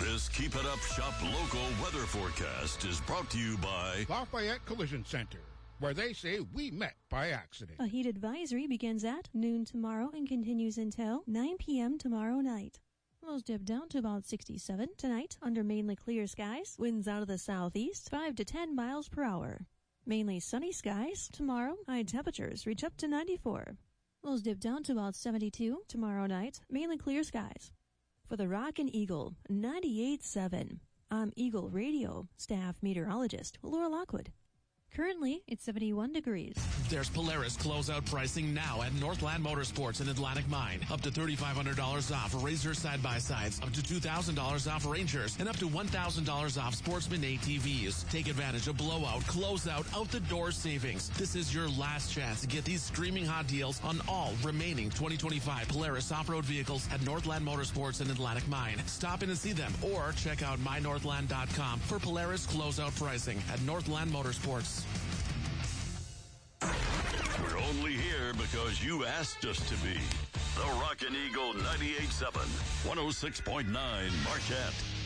This Keep It Up Shop local weather forecast is brought to you by Lafayette Collision Center, where they say we met by accident. A heat advisory begins at noon tomorrow and continues until 9 p.m. tomorrow night. Lows dip down to about 67 tonight under mainly clear skies. Winds out of the southeast 5 to 10 miles per hour. Mainly sunny skies tomorrow. High temperatures reach up to 94. Lows dip down to about 72 tomorrow night. Mainly clear skies. For the Rockin' Eagle 98.7, I'm Eagle Radio staff meteorologist Laura Lockwood. Currently, it's 71 degrees. There's Polaris closeout pricing now at Northland Motorsports in Atlantic Mine. Up to $3,500 off Razor side-by-sides, up to $2,000 off Rangers, and up to $1,000 off Sportsman ATVs. Take advantage of blowout, closeout, out-the-door savings. This is your last chance to get these screaming hot deals on all remaining 2025 Polaris off-road vehicles at Northland Motorsports in Atlantic Mine. Stop in and see them or check out mynorthland.com for Polaris closeout pricing at Northland Motorsports. We're only here because you asked us to be. The Rockin' Eagle 98.7, 106.9 Marquette.